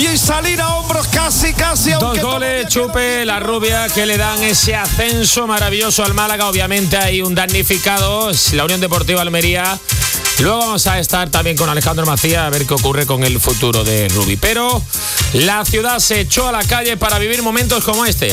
y salir a hombros casi. Dos goles, Chupe, la rubia, que le dan ese ascenso maravilloso al Málaga. Obviamente hay un damnificado, es la Unión Deportiva Almería. Luego vamos a estar también con Alejandro Macías a ver qué ocurre con el futuro de Rubi. Pero la ciudad se echó a la calle para vivir momentos como este.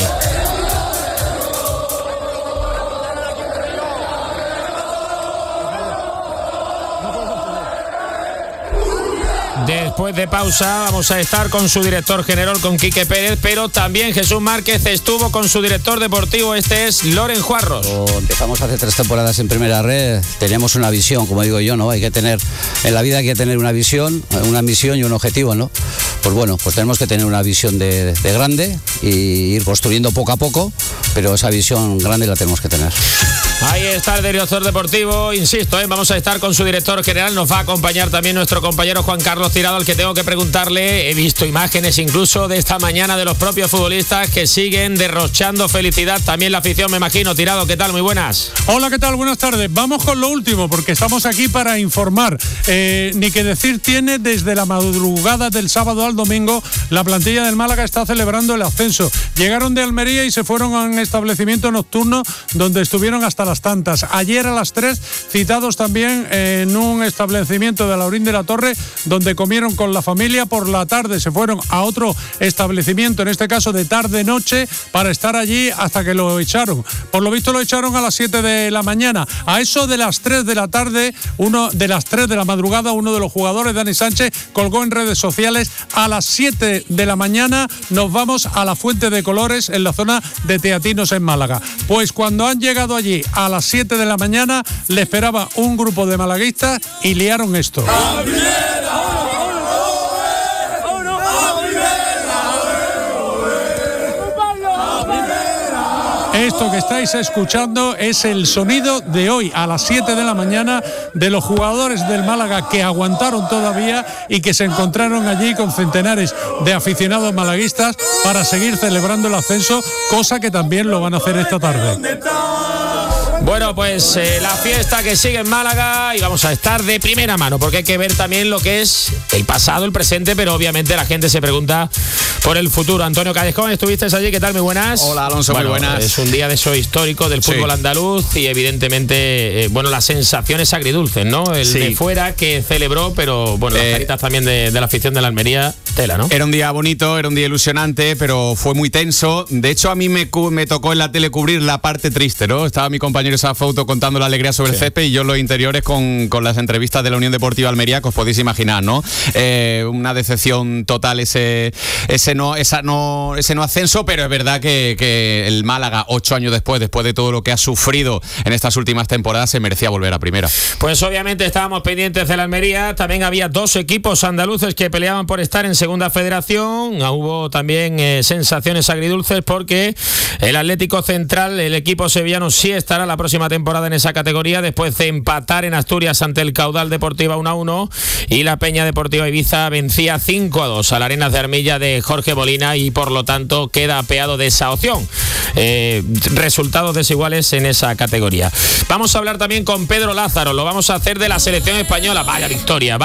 Después de pausa vamos a estar con su director general, con Quique Pérez, pero también Jesús Márquez estuvo con su director deportivo, este es Loren Juarros. Empezamos hace 3 temporadas en Primera Red, teníamos una visión, como digo yo, ¿no? Hay que tener, en la vida hay que tener una visión, una misión y un objetivo, ¿no? Pues bueno, pues tenemos que tener una visión de grande y ir construyendo poco a poco, pero esa visión grande la tenemos que tener. Ahí está el director deportivo, insisto, vamos a estar con su director general, nos va a acompañar también nuestro compañero Juan Carlos Tirado, al que tengo que preguntarle. He visto imágenes incluso de esta mañana de los propios futbolistas que siguen derrochando felicidad, también la afición, me imagino. Tirado, ¿qué tal? Muy buenas. Hola, ¿qué tal? Buenas tardes. Vamos con lo último, porque estamos aquí para informar. Ni que decir tiene, desde la madrugada del sábado al domingo, la plantilla del Málaga está celebrando el ascenso. Llegaron de Almería y se fueron a un establecimiento nocturno donde estuvieron hasta las tantas. Ayer a las 3, citados también en un establecimiento de Laurín de la Torre, donde comieron con la familia. Por la tarde se fueron a otro establecimiento, en este caso de tarde-noche, para estar allí hasta que lo echaron. Por lo visto lo echaron a las 7 de la mañana. A eso de las 3 de la tarde, de las 3 de la madrugada, uno de los jugadores, Dani Sánchez, colgó en redes sociales: a las 7 de la mañana nos vamos a la Fuente de Colores, en la zona de Teatinos, en Málaga. Pues cuando han llegado allí a las 7 de la mañana, le esperaba un grupo de malaguistas y liaron esto. Esto que estáis escuchando es el sonido de hoy a las 7 de la mañana de los jugadores del Málaga que aguantaron todavía y que se encontraron allí con centenares de aficionados malaguistas para seguir celebrando el ascenso, cosa que también lo van a hacer esta tarde. Bueno, pues la fiesta que sigue en Málaga, y vamos a estar de primera mano, porque hay que ver también lo que es el pasado, el presente, pero obviamente la gente se pregunta por el futuro. Antonio Callejón, estuviste allí, ¿qué tal? Muy buenas. Hola, Alonso, muy buenas. Es un día de eso histórico del fútbol andaluz y evidentemente, las sensaciones agridulces, ¿no? El de fuera que celebró, pero bueno, las caritas también de la afición de la Almería, tela, ¿no? Era un día bonito, era un día ilusionante, pero fue muy tenso. De hecho, a mí me tocó en la tele cubrir la parte triste, ¿no? Estaba mi compañero esa foto contando la alegría sobre el césped y yo los interiores con las entrevistas de la Unión Deportiva Almería, que os podéis imaginar, ¿no? Una decepción total ese no ascenso, pero es verdad que el Málaga, 8 años después de todo lo que ha sufrido en estas últimas temporadas, se merecía volver a primera. Pues obviamente estábamos pendientes de la Almería. También había 2 equipos andaluces que peleaban por estar en Segunda Federación. Hubo también sensaciones agridulces porque el Atlético Central, el equipo sevillano, sí estará la próxima temporada en esa categoría, después de empatar en Asturias ante el Caudal Deportiva 1-1, y la Peña Deportiva Ibiza vencía 5-2 a la Arenas de Armilla de Jorge Molina, y por lo tanto queda apeado de esa opción. Resultados desiguales en esa categoría. Vamos a hablar también con Pedro Lázaro, lo vamos a hacer de la selección española. Vaya victoria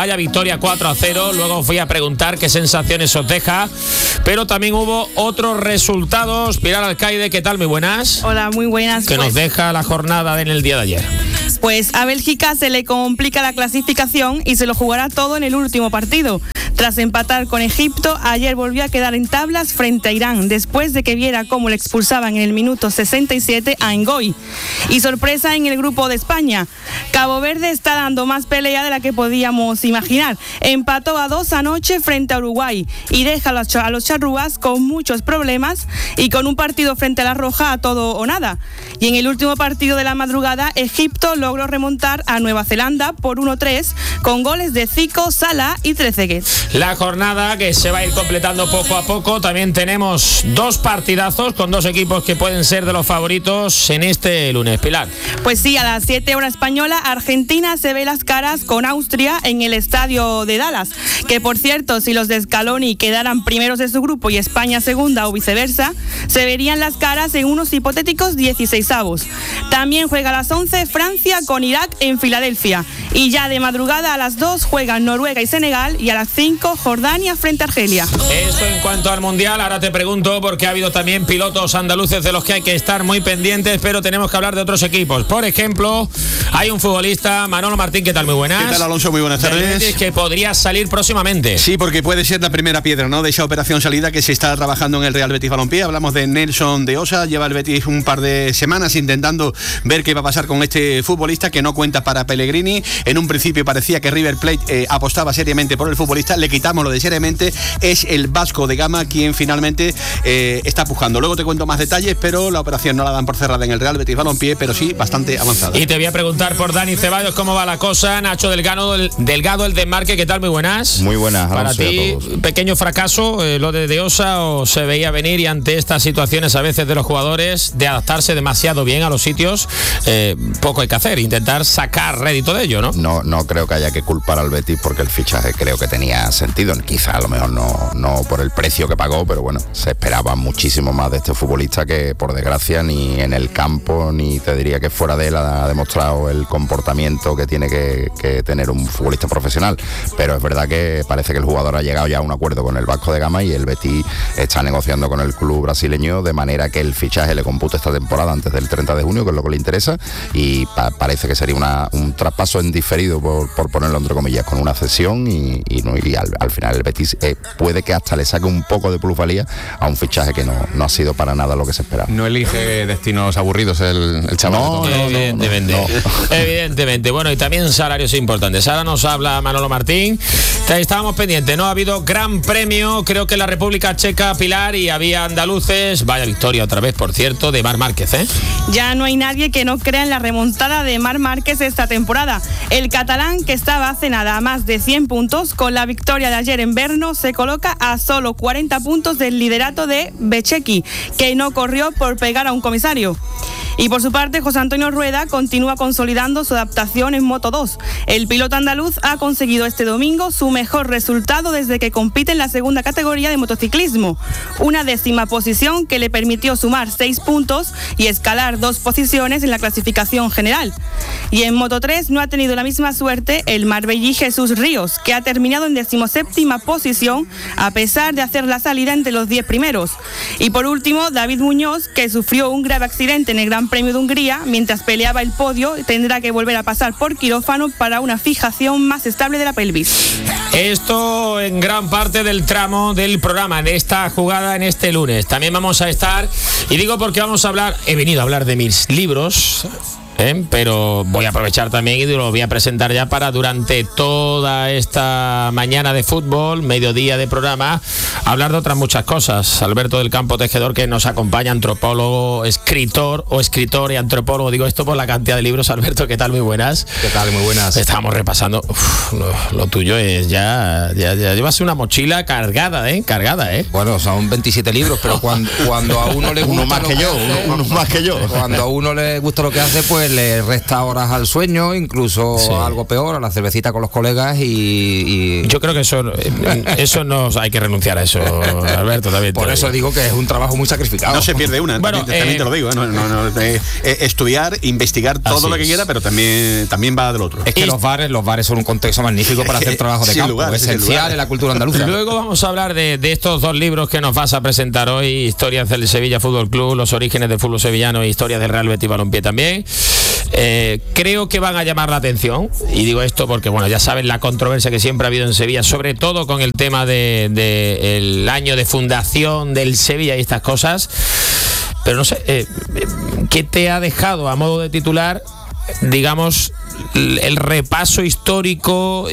4-0. Luego os voy a preguntar qué sensaciones os deja, pero también hubo otros resultados. Pilar Alcaide, ¿qué tal? Muy buenas. Hola, muy buenas. Que nos deja la jornada en el día de ayer. Pues a Bélgica se le complica la clasificación y se lo jugará todo en el último partido. Tras empatar con Egipto, ayer volvió a quedar en tablas frente a Irán, después de que viera cómo le expulsaban en el minuto 67 a Ngoy. Y sorpresa en el grupo de España. Cabo Verde está dando más pelea de la que podíamos imaginar. Empató a 2 anoche frente a Uruguay y deja a los charrúas con muchos problemas y con un partido frente a la Roja a todo o nada. Y en el último partido de la madrugada, Egipto logró remontar a Nueva Zelanda por 1-3 con goles de Zico, Salah y Trezeguet. La jornada que se va a ir completando poco a poco. También tenemos 2 partidazos con 2 equipos que pueden ser de los favoritos en este lunes. Pilar. Pues sí, a las 7 horas española, Argentina se ve las caras con Austria en el estadio de Dallas. Que por cierto, si los de Scaloni quedaran primeros de su grupo y España segunda o viceversa, se verían las caras en unos hipotéticos 16avos. También juega a las 11 Francia con Irak en Filadelfia. Y ya de madrugada a las 2 juegan Noruega y Senegal, y a las 5 Jordania frente a Argelia. Esto en cuanto al Mundial. Ahora te pregunto, porque ha habido también pilotos andaluces de los que hay que estar muy pendientes, pero tenemos que hablar de otros equipos. Por ejemplo, hay un futbolista, Manolo Martín, ¿qué tal? Muy buenas. ¿Qué tal, Alonso? Muy buenas tardes. Que podría salir próximamente. Sí, porque puede ser la primera piedra, ¿no?, de esa operación salida que se está trabajando en el Real Betis Balompié. Hablamos de Nelson de Osa. Lleva el Betis un par de semanas intentando ver qué va a pasar con este futbolista que no cuenta para Pellegrini. En un principio parecía que River Plate apostaba seriamente por el futbolista. Le quitamos lo de seriamente. Es el Vasco de Gama quien finalmente está pujando. Luego te cuento más detalles, pero la operación no la dan por cerrada en el Real Betis Balompié, pero sí bastante avanzada. Y te voy a preguntar por Dani Ceballos, ¿cómo va la cosa? Nacho Delgado, el desmarque, ¿qué tal? Muy buenas. Muy buenas, Para Alonso, ti, a todos. pequeño fracaso lo de Osa, o se veía venir, y ante estas situaciones a veces de los jugadores de adaptarse demasiado bien a los sitios, poco hay que hacer, intentar sacar rédito de ello, ¿no? No creo que haya que culpar al Betis porque el fichaje creo que tenía sentido. Quizá a lo mejor no por el precio que pagó, pero bueno, se esperaba muchísimo más de este futbolista que, por desgracia, ni en el campo ni te diría que fuera de él ha demostrado el comportamiento que tiene que tener un futbolista profesional. Pero es verdad que parece que el jugador ha llegado ya a un acuerdo con el Vasco de Gama y el Betis está negociando con el club brasileño de manera que el fichaje le compute esta temporada antes del 30 de junio, que es lo que le interesa, y parece que sería un traspaso en diferido, por ponerlo entre comillas, con una cesión y al final el Betis puede que hasta le saque un poco de plusvalía a un fichaje que no ha sido para nada lo que se esperaba. No elige destinos aburridos el chaval. No, Evidentemente. Bueno, y también salarios importantes. Ahora nos habla Manolo Martín. Estábamos pendientes, ¿no? Ha habido gran premio, creo que en la República Checa, Pilar, y había andaluces. Vaya victoria otra vez, por cierto, de Marc Márquez, ¿eh? Ya no hay nadie que no crea en la remontada de Marc Márquez esta temporada. El catalán, que estaba hace nada a más de 100 puntos, con la victoria de ayer en Brno, se coloca a solo 40 puntos del liderato de Bececchi, que no corrió por pegar a un comisario. Y por su parte, José Antonio Rueda continúa consolidando su adaptación en Moto2. El piloto andaluz ha conseguido este domingo su mejor resultado desde que compite en la segunda categoría de motociclismo. Una 10ª posición que le permitió sumar 6 puntos y escalar 2 posiciones en la clasificación general. Y en Moto3 no ha tenido la misma suerte el marbellí Jesús Ríos, que ha terminado en 17ª posición a pesar de hacer la salida entre los 10 primeros. Y por último, David Muñoz, que sufrió un grave accidente en el Gran Premio de Hungría mientras peleaba el podio, tendrá que volver a pasar por quirófano para una fijación más estable de la pelvis. Esto en gran parte del tramo del programa, de esta jugada en este lunes. También vamos a estar, y digo porque vamos a hablar, he venido a hablar de mis libros, pero voy a aprovechar también y lo voy a presentar ya para durante toda esta mañana de fútbol, mediodía de programa, hablar de otras muchas cosas. Alberto del Campo Tejedor, que nos acompaña, antropólogo, escritor y antropólogo, digo esto por la cantidad de libros. Alberto, ¿qué tal? Muy buenas. ¿Qué tal? Muy buenas. Estábamos repasando. Lo tuyo es ya llevas una mochila cargada. Bueno, son 27 libros, pero cuando a uno le gusta uno más que yo. Cuando a uno le gusta lo que hace, pues le resta horas al sueño, incluso sí, algo peor, a la cervecita con los colegas y... Yo creo que eso no hay que renunciar a eso, Alberto, también. Por eso digo que es un trabajo muy sacrificado. No se pierde una, bueno, también te lo digo, estudiar, investigar todo lo que quiera, pero también va del otro. Es que los bares son un contexto magnífico para hacer trabajo de campo, esencial en la cultura andaluza. Luego vamos a hablar de estos 2 libros que nos vas a presentar hoy: Historias del Sevilla Fútbol Club, los orígenes del fútbol sevillano, e Historias del Real Betis Balompié también. Creo que van a llamar la atención, y digo esto porque, bueno, ya saben la controversia que siempre ha habido en Sevilla, sobre todo con el tema el año de fundación del Sevilla y estas cosas. Pero no sé, ¿qué te ha dejado a modo de titular, digamos, el repaso histórico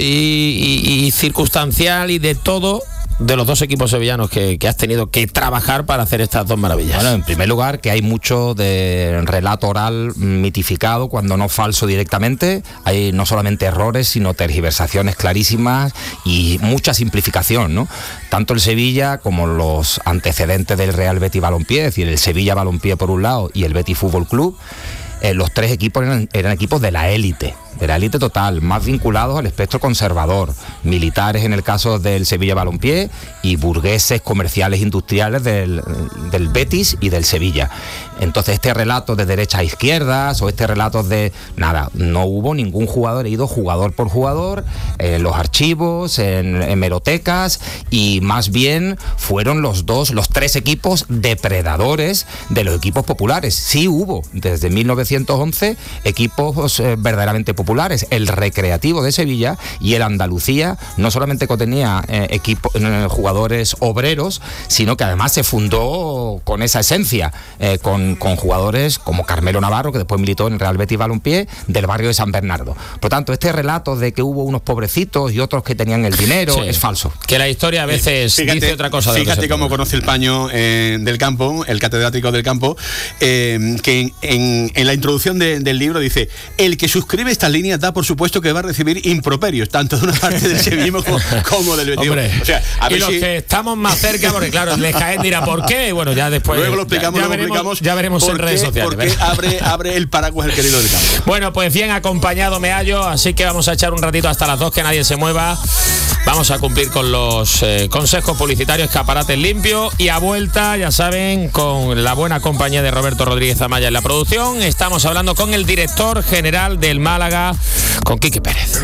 y circunstancial y de todo de los 2 equipos sevillanos que has tenido que trabajar para hacer estas 2 maravillas? Bueno, en primer lugar, que hay mucho de relato oral mitificado, cuando no falso directamente. Hay no solamente errores, sino tergiversaciones clarísimas y mucha simplificación, ¿no? Tanto el Sevilla como los antecedentes del Real Betis Balompié, es decir, el Sevilla Balompié por un lado y el Betis Fútbol Club. Los 3 equipos eran equipos de la élite. total, más vinculados al espectro conservador, militares en el caso del Sevilla Balompié y burgueses comerciales industriales del Betis y del Sevilla. Entonces este relato de derechas a izquierdas o este relato de nada, no hubo ningún jugador, he ido jugador por jugador en los archivos, en hemerotecas, y más bien fueron los tres equipos depredadores de los equipos populares. Sí hubo desde 1911 equipos verdaderamente populares, el Recreativo de Sevilla y el Andalucía, no solamente contenía jugadores obreros, sino que además se fundó con esa esencia, con jugadores como Carmelo Navarro, que después militó en el Real Betis Balompié, del barrio de San Bernardo. Por tanto, este relato de que hubo unos pobrecitos y otros que tenían el dinero es falso. Que la historia a veces dice otra cosa. Fíjate cómo conoce el paño del campo, el catedrático del campo, que en la introducción del libro dice: el que suscribe estas líneas da por supuesto que va a recibir improperios, tanto de una parte del sevillismo como del Betis. O sea, y los que estamos más cerca, porque claro, el de Jaén dirá ¿por qué? Y bueno, ya después luego lo explicamos, ya veremos en redes sociales. Porque abre el paraguas el querido del campo. Bueno, pues bien acompañado me hallo, así que vamos a echar un ratito hasta las 2, que nadie se mueva. Vamos a cumplir con los consejos publicitarios, escaparate limpio, y a vuelta, ya saben, con la buena compañía de Roberto Rodríguez Amaya en la producción. Estamos hablando con el director general del Málaga, con Quique Pérez.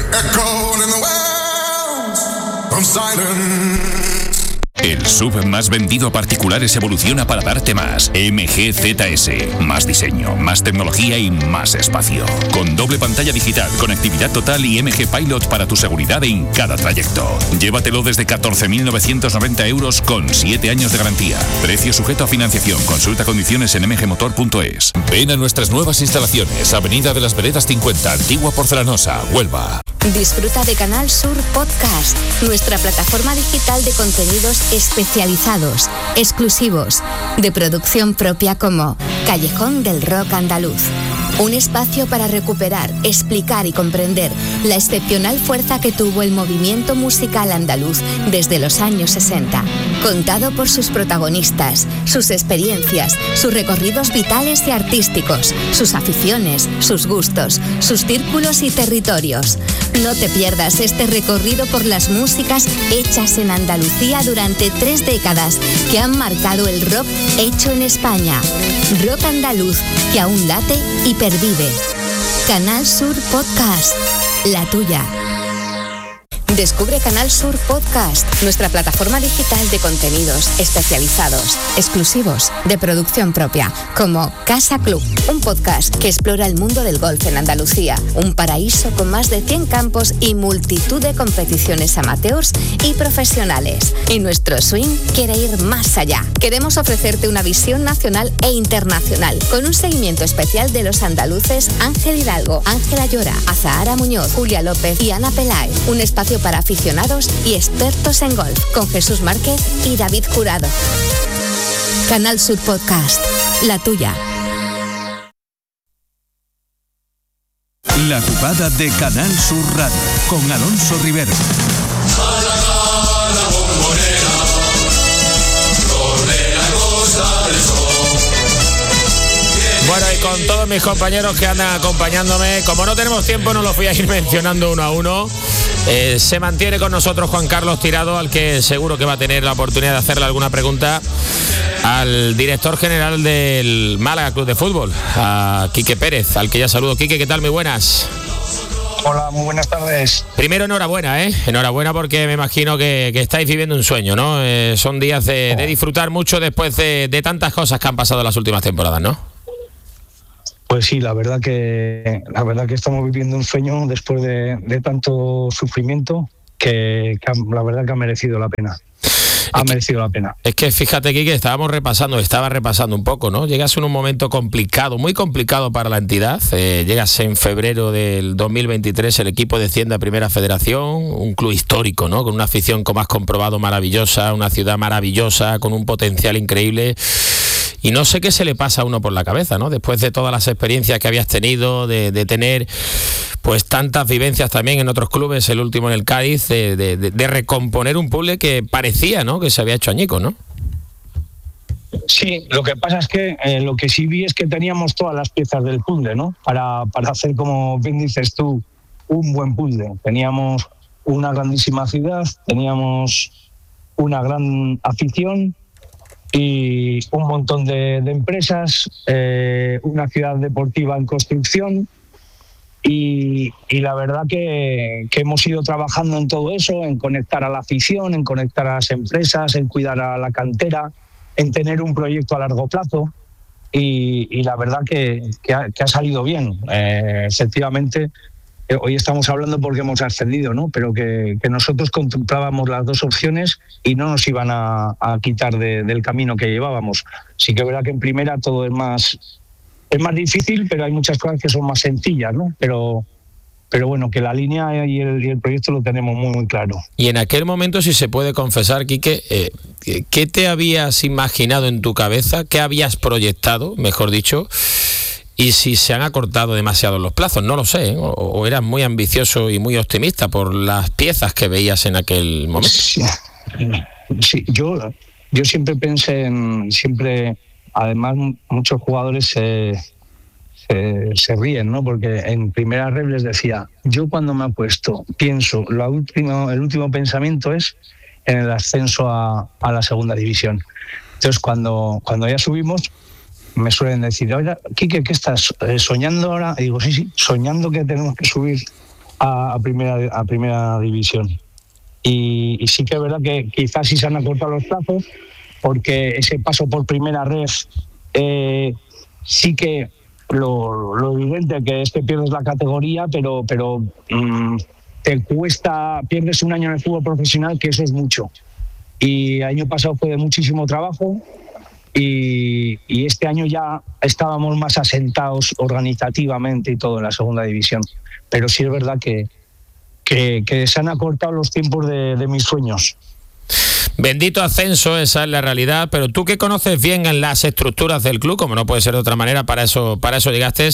El SUV más vendido a particulares evoluciona para darte más. MG ZS. Más diseño, más tecnología y más espacio. Con doble pantalla digital, conectividad total y MG Pilot para tu seguridad en cada trayecto. Llévatelo desde 14.990 euros con 7 años de garantía. Precio sujeto a financiación. Consulta condiciones en mgmotor.es. Ven a nuestras nuevas instalaciones. Avenida de las Veredas 50, Antigua Porcelanosa, Huelva. Disfruta de Canal Sur Podcast, nuestra plataforma digital de contenidos especializados, exclusivos, de producción propia, como Callejón del Rock Andaluz. Un espacio para recuperar, explicar y comprender la excepcional fuerza que tuvo el movimiento musical andaluz desde los años 60, contado por sus protagonistas, sus experiencias, sus recorridos vitales y artísticos, sus aficiones, sus gustos, sus círculos y territorios. No te pierdas este recorrido por las músicas hechas en Andalucía durante 3 décadas que han marcado el rock hecho en España. Rock andaluz que aún late y pervive. Canal Sur Podcast, la tuya. Descubre Canal Sur Podcast, nuestra plataforma digital de contenidos especializados, exclusivos, de producción propia, como Casa Club, un podcast que explora el mundo del golf en Andalucía, un paraíso con más de 100 campos y multitud de competiciones amateurs y profesionales. Y nuestro swing quiere ir más allá. Queremos ofrecerte una visión nacional e internacional, con un seguimiento especial de los andaluces Ángel Hidalgo, Ángela Llora, Azahara Muñoz, Julia López y Ana Peláez. Un espacio para aficionados y expertos en golf, con Jesús Márquez y David Jurado. Canal Sur Podcast, la tuya. La jugada de Canal Sur Radio, con Alonso Rivero. Bueno, y con todos mis compañeros que andan acompañándome, como no tenemos tiempo, no los voy a ir mencionando uno a uno. Se mantiene con nosotros Juan Carlos Tirado, al que seguro que va a tener la oportunidad de hacerle alguna pregunta al director general del Málaga Club de Fútbol, a Quique Pérez, al que ya saludo. Quique, ¿qué tal? Muy buenas. Hola, muy buenas tardes. Primero, enhorabuena, enhorabuena, porque me imagino que estáis viviendo un sueño, ¿no? Son días de disfrutar mucho después de tantas cosas que han pasado en las últimas temporadas, ¿no? Pues sí, la verdad que estamos viviendo un sueño después de tanto sufrimiento que la verdad que ha merecido la pena. Merecido la pena. Es que fíjate, Quique, estaba repasando un poco, ¿no? Llegas en un momento complicado, muy complicado para la entidad. Llegas en febrero del 2023, el equipo desciende a Primera Federación, un club histórico, ¿no? Con una afición, como has comprobado, maravillosa, una ciudad maravillosa, con un potencial increíble. Y no sé qué se le pasa a uno por la cabeza, ¿no? Después de todas las experiencias que habías tenido, de tener pues tantas vivencias también en otros clubes, el último en el Cádiz, de recomponer un puzzle que parecía, ¿no?, que se había hecho añicos, ¿no? Sí, lo que pasa es que lo que sí vi es que teníamos todas las piezas del puzzle, ¿no? Para hacer, como bien dices tú, un buen puzzle. Teníamos una grandísima ciudad, teníamos una gran afición y un montón de empresas, una ciudad deportiva en construcción y la verdad que hemos ido trabajando en todo eso, en conectar a la afición, en conectar a las empresas, en cuidar a la cantera, en tener un proyecto a largo plazo y la verdad que ha salido bien. Efectivamente, hoy estamos hablando porque hemos ascendido, ¿no? Pero que nosotros contemplábamos las dos opciones y no nos iban a quitar del camino que llevábamos. Sí que es verdad que en primera todo es más difícil, pero hay muchas cosas que son más sencillas, ¿no? Pero bueno, que la línea y el proyecto lo tenemos muy, muy claro. Y en aquel momento, si se puede confesar, Quique, ¿qué te habías imaginado en tu cabeza? ¿Qué habías proyectado, mejor dicho? Y si se han acortado demasiado los plazos, no lo sé, ¿eh? O eras muy ambicioso y muy optimista por las piezas que veías en aquel momento. Sí, yo siempre pensé además muchos jugadores se ríen, ¿no? Porque en primera red les decía, yo cuando me apuesto, pienso, el último pensamiento es en el ascenso a la segunda división. Entonces cuando ya subimos, me suelen decir, oye, Quique, ¿qué estás soñando ahora? Y digo, sí, soñando que tenemos que subir a primera división. Y sí que es verdad que quizás sí se han acortado los plazos, porque ese paso por primera red sí que lo evidente que es que pierdes la categoría, pero te cuesta, pierdes un año en el fútbol profesional, que eso es mucho. Y el año pasado fue de muchísimo trabajo. Y este año ya estábamos más asentados organizativamente y todo en la segunda división. Pero sí es verdad que se han acortado los tiempos de mis sueños. Bendito ascenso, esa es la realidad, pero tú que conoces bien en las estructuras del club, como no puede ser de otra manera, para eso llegaste,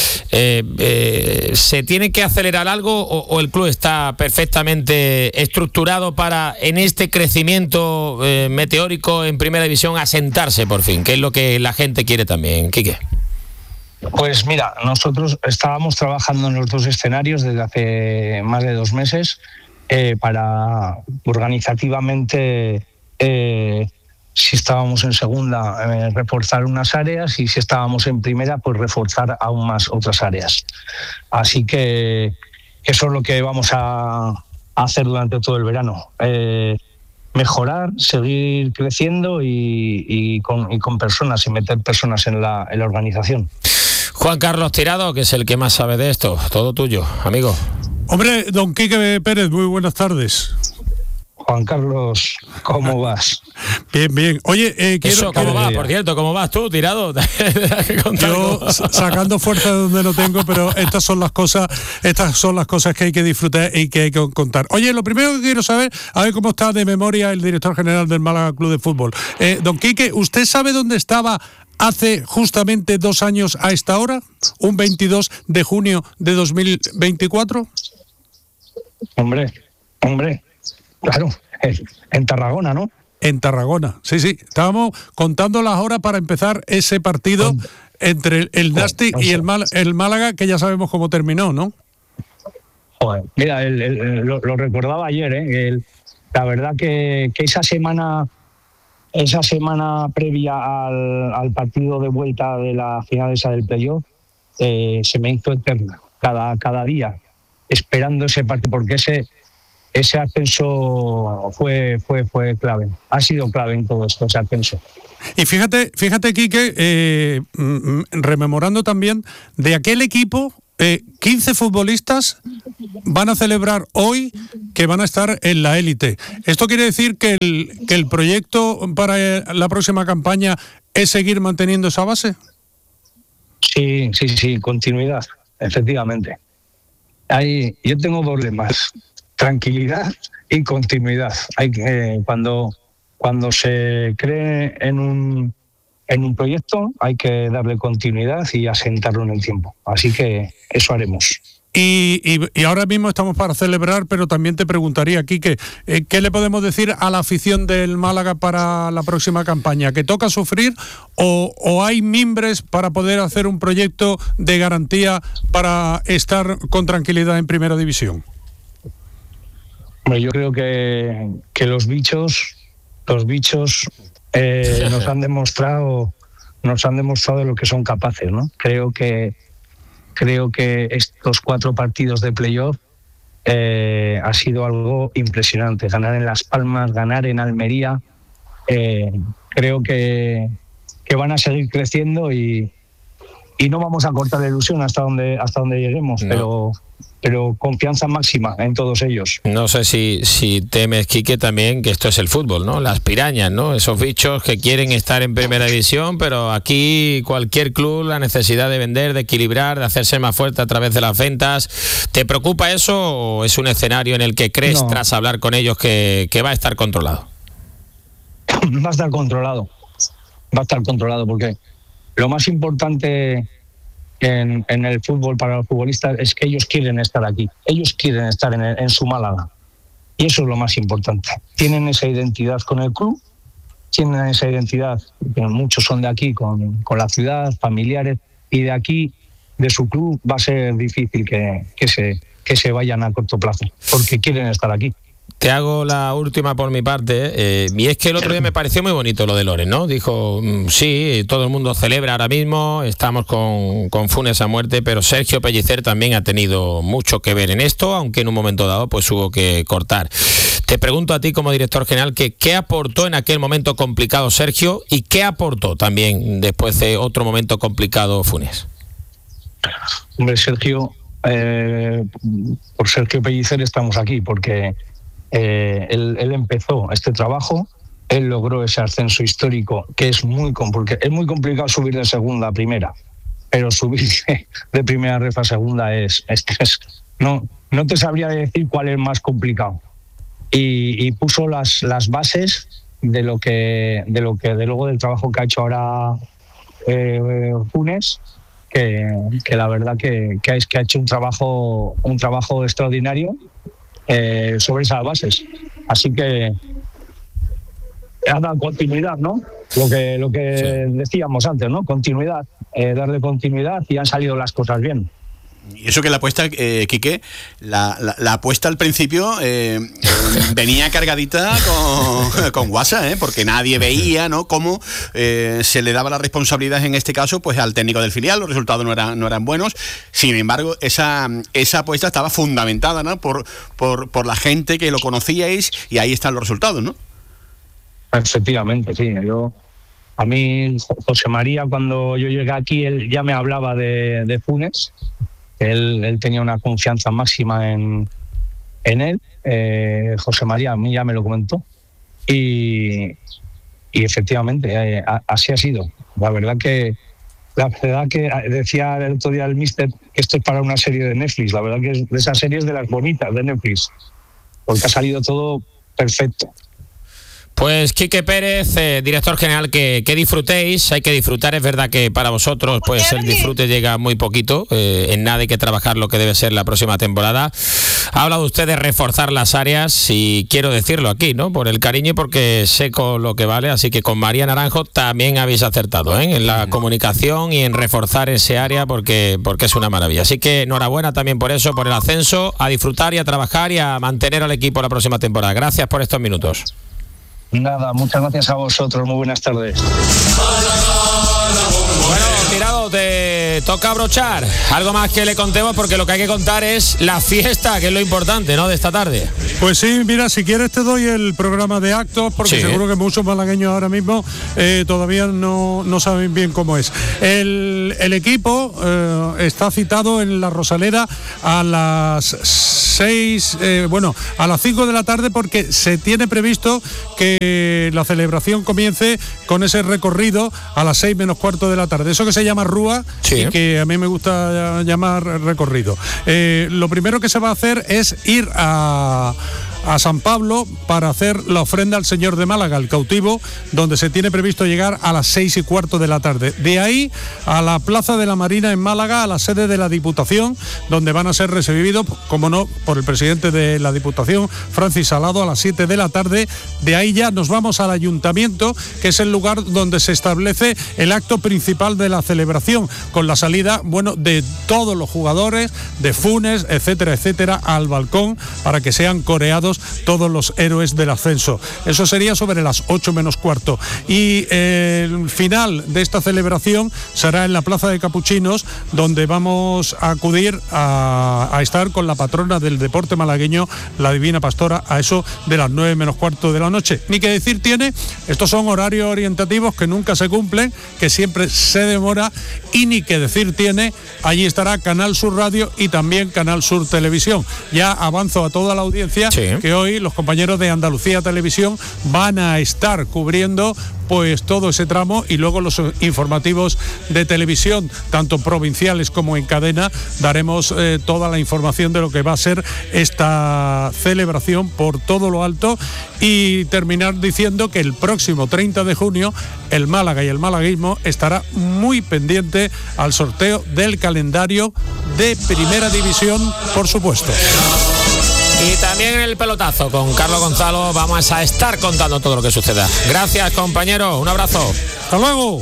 ¿se tiene que acelerar algo o el club está perfectamente estructurado para, en este crecimiento meteórico en primera división, asentarse por fin, que es lo que la gente quiere también, Quique? Pues mira, nosotros estábamos trabajando en los dos escenarios desde hace más de 2 meses, para organizativamente, si estábamos en segunda, reforzar unas áreas, y si estábamos en primera, pues reforzar aún más otras áreas. Así que eso es lo que vamos a hacer durante todo el verano. Mejorar, seguir creciendo y con personas, y meter personas en la organización. Juan Carlos Tirado, que es el que más sabe de esto, todo tuyo, amigo. Hombre, don Quique Pérez, muy buenas tardes. Juan Carlos, ¿cómo vas? Bien. Oye, ¿Cómo vas? Por cierto, ¿cómo vas tú, Tirado? Yo sacando fuerza de donde no tengo, pero estas son las cosas que hay que disfrutar y que hay que contar. Oye, lo primero que quiero saber, a ver cómo está de memoria el director general del Málaga Club de Fútbol. Don Quique, ¿usted sabe dónde estaba hace justamente 2 años a esta hora? ¿Un 22 de junio de 2024? Hombre, claro, en Tarragona, ¿no? En Tarragona, sí. Estábamos contando las horas para empezar ese partido entre el Nasti y el Málaga, que ya sabemos cómo terminó, ¿no? Joder, mira, lo recordaba ayer, la verdad que esa semana previa al partido de vuelta de la final esa del playoff, se me hizo eterna, cada día, esperando ese partido, porque ese ascenso fue clave, ha sido clave en todo esto, ese ascenso. Y fíjate Quique, rememorando también de aquel equipo, 15 futbolistas van a celebrar hoy que van a estar en la élite. ¿Esto quiere decir que el proyecto para la próxima campaña es seguir manteniendo esa base? Sí, continuidad, efectivamente. Yo tengo 2 lemas: tranquilidad y continuidad. Cuando se cree en un proyecto hay que darle continuidad y asentarlo en el tiempo. Así que eso haremos. Y ahora mismo estamos para celebrar, pero también te preguntaría, Quique, ¿qué le podemos decir a la afición del Málaga para la próxima campaña? ¿Que toca sufrir o hay mimbres para poder hacer un proyecto de garantía para estar con tranquilidad en Primera División? Bueno, yo creo que los bichos nos han demostrado de lo que son capaces, ¿no? Creo que estos 4 partidos de playoff ha sido algo impresionante. Ganar en Las Palmas, ganar en Almería, creo que van a seguir creciendo y no vamos a cortar la ilusión hasta donde lleguemos, no. pero confianza máxima en todos ellos. No sé si temes, Quique, también que esto es el fútbol, ¿no? Las pirañas, ¿no? Esos bichos que quieren estar en Primera División, pero aquí cualquier club, la necesidad de vender, de equilibrar, de hacerse más fuerte a través de las ventas. ¿Te preocupa eso o es un escenario en el que crees, tras hablar con ellos, que va a estar controlado? Va a estar controlado porque lo más importante en el fútbol para los futbolistas es que ellos quieren estar aquí, ellos quieren estar en su Málaga, y eso es lo más importante. Tienen esa identidad con el club, tienen esa identidad, muchos son de aquí, con la ciudad, familiares, y de aquí, de su club, va a ser difícil que se vayan a corto plazo, porque quieren estar aquí. Te hago la última por mi parte, y es que el otro día me pareció muy bonito lo de Loren, ¿no? Dijo, sí, todo el mundo celebra ahora mismo, estamos con Funes a muerte, pero Sergio Pellicer también ha tenido mucho que ver en esto, aunque en un momento dado pues hubo que cortar. Te pregunto a ti como director general, ¿qué aportó en aquel momento complicado Sergio y qué aportó también después de otro momento complicado Funes? Hombre, Sergio, por Sergio Pellicer estamos aquí, porque él empezó este trabajo, él logró ese ascenso histórico que es muy complicado subir de segunda a primera, pero subir de primera ref a segunda no te sabría decir cuál es más complicado, y puso las bases de lo que luego del trabajo que ha hecho ahora Funes, que la verdad que ha hecho un trabajo extraordinario sobre esas bases. Así que ha dado continuidad, ¿no? Lo que decíamos antes, ¿no? Continuidad, darle continuidad, y han salido las cosas bien. Y eso que la apuesta, Quique, la apuesta al principio venía cargadita con WhatsApp, porque nadie veía, ¿no?, cómo se le daba la responsabilidad en este caso pues al técnico del filial. Los resultados no eran buenos. Sin embargo, esa apuesta estaba fundamentada, ¿no?, por la gente que lo conocíais, y ahí están los resultados, ¿no? Efectivamente, sí. A mí, José María, cuando yo llegué aquí, él ya me hablaba de Funes. Él tenía una confianza máxima en él. José María a mí ya me lo comentó. Y efectivamente, así ha sido. La verdad que decía el otro día el míster que esto es para una serie de Netflix. La verdad que es de esas series de las bonitas de Netflix, porque ha salido todo perfecto. Pues Quique Pérez, director general, que disfrutéis, hay que disfrutar. Es verdad que para vosotros pues el disfrute llega muy poquito, en nada hay que trabajar lo que debe ser la próxima temporada. Ha hablado usted de reforzar las áreas, y quiero decirlo aquí, ¿no?, por el cariño y porque sé con lo que vale, así que con María Naranjo también habéis acertado, en la comunicación y en reforzar ese área, porque es una maravilla. Así que enhorabuena también por eso, por el ascenso, a disfrutar y a trabajar y a mantener al equipo la próxima temporada. Gracias por estos minutos. Nada, muchas gracias a vosotros, muy buenas tardes. Bueno, Tirado, te toca abrochar. Algo más que le contemos, porque lo que hay que contar es la fiesta, que es lo importante, ¿no?, de esta tarde. Pues sí, mira, si quieres te doy el programa de actos, porque seguro que muchos malagueños ahora mismo todavía no saben bien cómo es. El equipo está citado en la Rosaleda a las 6, a las 5 de la tarde, porque se tiene previsto que la celebración comience con ese recorrido a las 6 menos cuarto de la tarde. Eso que se llama rúa, y que a mí me gusta llamar recorrido. Lo primero que se va a hacer es ir a a San Pablo para hacer la ofrenda al Señor de Málaga, el cautivo, donde se tiene previsto llegar a las 6:15 de la tarde. De ahí a la Plaza de la Marina en Málaga, a la sede de la Diputación, donde van a ser recibidos, como no, por el presidente de la Diputación, Francis Salado, a las 7 de la tarde. De ahí ya nos vamos al Ayuntamiento, que es el lugar donde se establece el acto principal de la celebración, con la salida, bueno, de todos los jugadores, de Funes, etcétera, etcétera, al balcón, para que sean coreados todos los héroes del ascenso. Eso sería sobre las 8:15. Y el final de esta celebración será en la Plaza de Capuchinos, donde vamos a acudir a estar con la patrona del deporte malagueño, la Divina Pastora, a eso de las 9:15 de la noche. Ni que decir tiene, estos son horarios orientativos que nunca se cumplen, que siempre se demora, y ni que decir tiene, allí estará Canal Sur Radio y también Canal Sur Televisión. Ya avanzo a toda la audiencia que hoy los compañeros de Andalucía Televisión van a estar cubriendo pues todo ese tramo, y luego los informativos de televisión, tanto provinciales como en cadena, daremos toda la información de lo que va a ser esta celebración por todo lo alto, y terminar diciendo que el próximo 30 de junio el Málaga y el malaguismo estará muy pendiente al sorteo del calendario de Primera División, por supuesto. Y también en el pelotazo con Carlos Gonzalo vamos a estar contando todo lo que suceda. Gracias, compañero. Un abrazo. Hasta luego.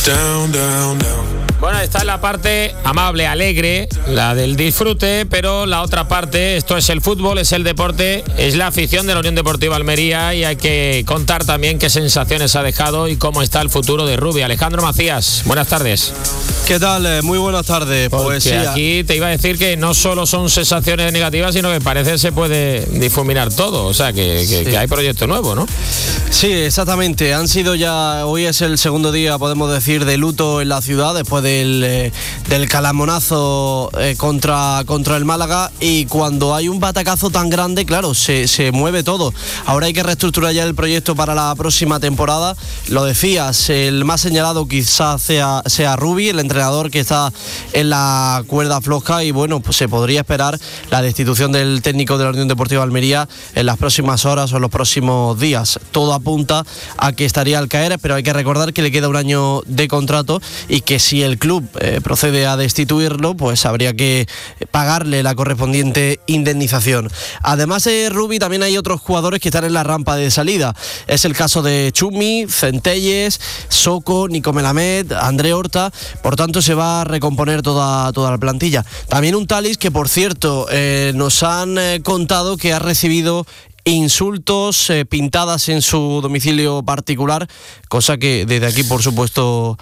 Bueno, esta es la parte amable, alegre, la del disfrute, pero la otra parte, esto es el fútbol, es el deporte, es la afición de la Unión Deportiva Almería, y hay que contar también qué sensaciones ha dejado y cómo está el futuro de Rubi. Alejandro Macías, buenas tardes. ¿Qué tal? Muy buenas tardes. Pues sí, aquí te iba a decir que no solo son sensaciones negativas, sino que parece que se puede difuminar todo, o sea que hay proyecto nuevo, ¿no? Sí, exactamente. Han sido ya, hoy es el segundo día, podemos decir, de luto en la ciudad después del calamonazo contra el Málaga, y cuando hay un batacazo tan grande, claro, se mueve todo. Ahora hay que reestructurar ya el proyecto para la próxima temporada. Lo decías, el más señalado quizás sea Rubi, el entrenador que está en la cuerda floja, y bueno, pues se podría esperar la destitución del técnico de la Unión Deportiva Almería en las próximas horas o en los próximos días. Todo apunta a que estaría al caer, pero hay que recordar que le queda un año de contrato, y que si el club procede a destituirlo, pues habría que pagarle la correspondiente indemnización. Además de Rubi, también hay otros jugadores que están en la rampa de salida. Es el caso de Chumi, Centelles, Soco, Nico Melamed, André Horta. Por tanto, se va a recomponer toda la plantilla. También un Talis que, por cierto, nos han contado que ha recibido insultos, pintadas en su domicilio particular, cosa que desde aquí, por supuesto,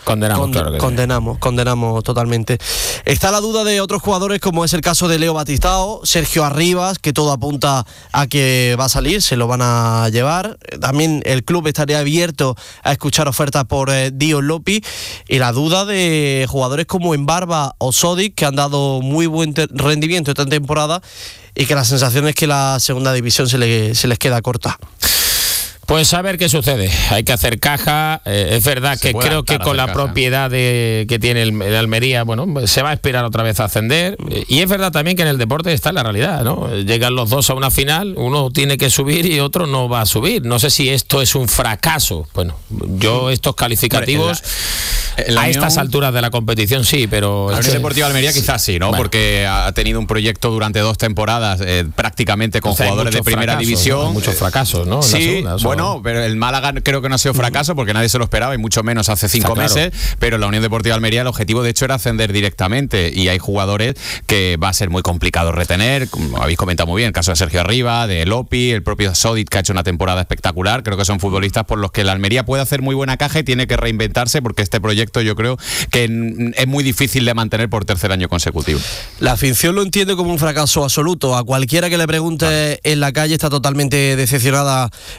condenamos totalmente. Está la duda de otros jugadores, como es el caso de Leo Batistao, Sergio Arribas, que todo apunta a que va a salir, se lo van a llevar. También el club estaría abierto a escuchar ofertas por Dio Lopi, y la duda de jugadores como Embarba o Sodic, que han dado muy buen rendimiento esta temporada, y que la sensación es que la segunda división se les queda corta. Pues a ver qué sucede. Hay que hacer caja. Es verdad que creo que con la propiedad que tiene el Almería, bueno, se va a aspirar otra vez a ascender. Y es verdad también que en el deporte está la realidad, ¿no? Llegan los dos a una final, uno tiene que subir y otro no va a subir. No sé si esto es un fracaso. Bueno, yo estos calificativos a estas alturas de la competición sí, pero... La Unión Deportiva Almería quizás sí, ¿no? Bueno. Porque ha tenido un proyecto durante 2 temporadas prácticamente con jugadores de primera división. ¿No? Muchos fracasos, ¿no? Sí, bueno, pero el Málaga creo que no ha sido fracaso porque nadie se lo esperaba, y mucho menos hace 5 meses, pero la Unión Deportiva Almería el objetivo de hecho era ascender directamente, y hay jugadores que va a ser muy complicado retener, como habéis comentado muy bien, el caso de Sergio Arriba, de Lopi, el propio Sodic, que ha hecho una temporada espectacular. Creo que son futbolistas por los que la Almería puede hacer muy buena caja y tiene que reinventarse, porque este proyecto yo creo que es muy difícil de mantener por tercer año consecutivo. La afición lo entiende como un fracaso absoluto. A cualquiera que le pregunte en la calle está totalmente decepcionada, tanto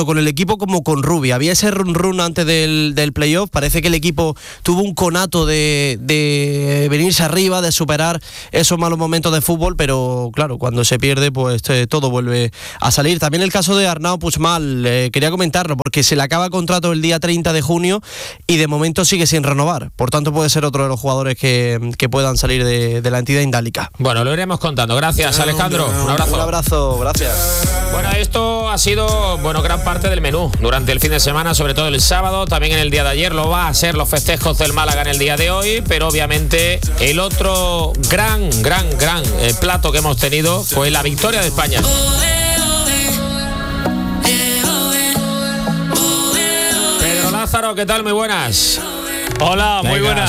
tanto con el equipo como con Rubi. Había ese run antes del playoff, parece que el equipo tuvo un conato de venirse arriba, de superar esos malos momentos de fútbol, pero claro, cuando se pierde pues todo vuelve a salir. También el caso de Arnau Puigmal, quería comentarlo porque se le acaba el contrato el día 30 de junio y de momento sigue sin renovar, por tanto puede ser otro de los jugadores que puedan salir de la entidad indálica. Bueno, lo iremos contando. Gracias, Alejandro. Un abrazo. Un abrazo, gracias. Bueno, esto ha sido gran parte del menú durante el fin de semana, sobre todo el sábado, también en el día de ayer. Lo va a ser los festejos del Málaga en el día de hoy, pero obviamente el otro gran plato que hemos tenido fue la victoria de España. Pedro Lázaro, ¿qué tal? Muy buenas. Hola, muy buenas.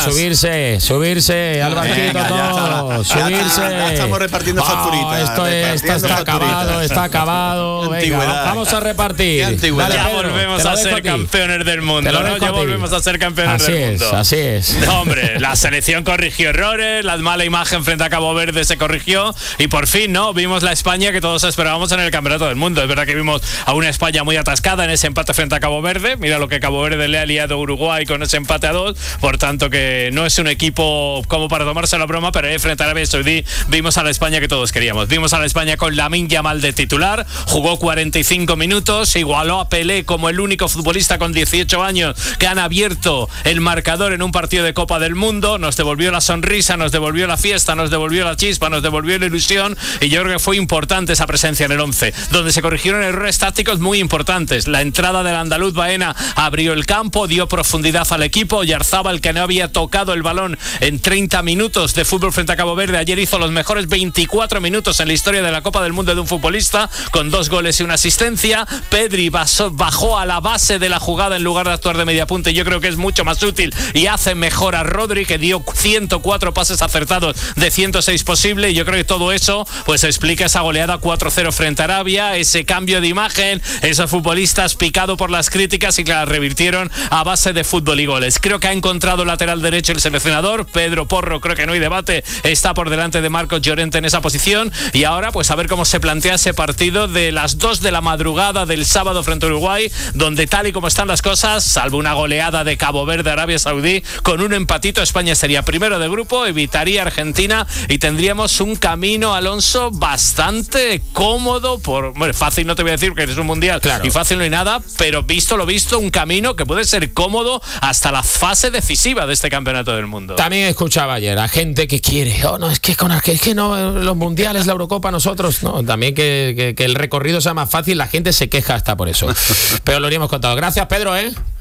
Subirse al banquito todos, subirse. Ya estamos repartiendo facturitas. Esto está acabado. Venga, vamos a repartir. Dale, ya volvemos a ser campeones del mundo, ¿no? Ya volvemos a ser campeones del mundo. Así es. No, hombre, la selección corrigió errores, la mala imagen frente a Cabo Verde se corrigió y por fin, ¿no? Vimos la España que todos esperábamos en el campeonato del mundo. Es verdad que vimos a una España muy atascada en ese empate frente a Cabo Verde. Mira lo que Cabo Verde le ha liado a Uruguay con ese empate a 2. Por tanto, que no es un equipo como para tomarse la broma, pero frente a Arabia Saudí vimos a la España que todos queríamos. Vimos a la España con Lamine Yamal de titular, jugó 45 minutos, igualó a Pelé como el único futbolista con 18 años que han abierto el marcador en un partido de Copa del Mundo. Nos devolvió la sonrisa, nos devolvió la fiesta, nos devolvió la chispa, nos devolvió la ilusión y yo creo que fue importante esa presencia en el 11, donde se corrigieron errores tácticos muy importantes. La entrada del andaluz Baena abrió el campo, dio profundidad al equipo. Yarzábal, que no había tocado el balón en 30 minutos de fútbol frente a Cabo Verde, ayer hizo los mejores 24 minutos en la historia de la Copa del Mundo de un futbolista, con 2 goles y una asistencia. Pedri bajó a la base de la jugada en lugar de actuar de media punta y yo creo que es mucho más útil y hace mejor a Rodri, que dio 104 pases acertados de 106 posible, y yo creo que todo eso pues explica esa goleada 4-0 frente a Arabia, ese cambio de imagen, esos futbolistas picados por las críticas y que la revirtieron a base de fútbol y goles. Creo que ha encontrado lateral derecho el seleccionador, Pedro Porro, creo que no hay debate, está por delante de Marcos Llorente en esa posición, y ahora pues a ver cómo se plantea ese partido de las 2 de la madrugada del sábado frente a Uruguay, donde tal y como están las cosas, salvo una goleada de Cabo Verde, Arabia Saudí, con un empatito España sería primero de grupo, evitaría Argentina y tendríamos un camino, Alonso, bastante cómodo, fácil no te voy a decir que es un mundial, claro, y fácil no hay nada, pero visto lo visto, un camino que puede ser cómodo hasta la fase decisiva de este campeonato del mundo. También escuchaba ayer a gente que quiere, es que no, los mundiales, la Eurocopa, nosotros, no, también que el recorrido sea más fácil, la gente se queja hasta por eso. Pero lo habríamos contado. Gracias, Pedro,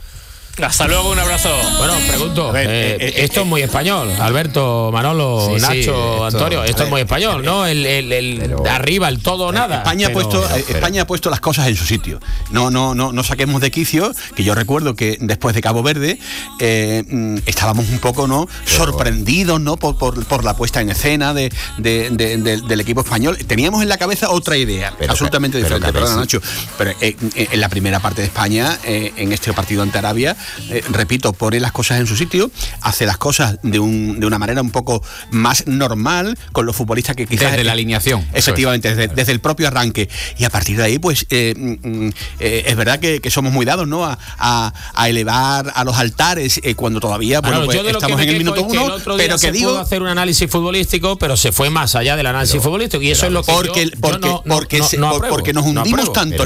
Hasta luego, un abrazo. Bueno, pregunto, esto es muy español, Alberto, Manolo, sí, Nacho, Antonio, esto es muy español, ¿no? El arriba, el todo o nada. España ha puesto las cosas en su sitio. No saquemos de quicio, que yo recuerdo que después de Cabo Verde estábamos un poco sorprendidos, ¿no? por la puesta en escena del equipo español. Teníamos en la cabeza otra idea, absolutamente diferente. Perdona, Nacho, pero en la primera parte de España, en este partido ante Arabia, repito, pone las cosas en su sitio, hace las cosas de una manera un poco más normal con los futbolistas que quizás... Desde la alineación. Efectivamente, desde el propio arranque. Y a partir de ahí, pues, es verdad que somos muy dados, ¿no? A elevar a los altares cuando todavía estamos en el minuto 1, pero que digo... puedo hacer un análisis futbolístico, pero se fue más allá del análisis futbolístico, y eso es lo que porque nos hundimos tanto en